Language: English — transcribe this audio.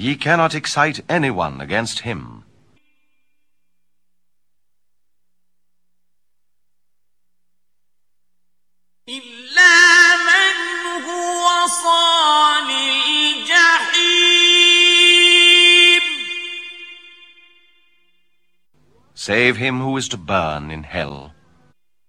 Ye cannot excite anyone against him. إلا من هو صال الجحيم. Save him who is to burn in hell.